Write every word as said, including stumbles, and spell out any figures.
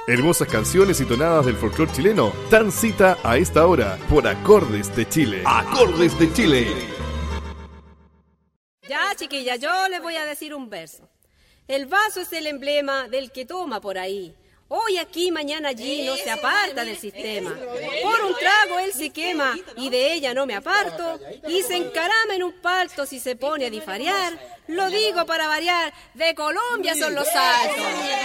Hermosas canciones y tonadas del folclore chileno dan cita a esta hora por Acordes de Chile. Acordes de Chile. Ya, chiquilla, yo les voy a decir un verso. El vaso es el emblema del que toma por ahí. Hoy aquí, mañana allí, no se aparta del sistema. Por un trago él se quema y de ella no me aparto. Y se encarama en un palto si se pone a difariar. Lo digo para variar, de Colombia son los saltos.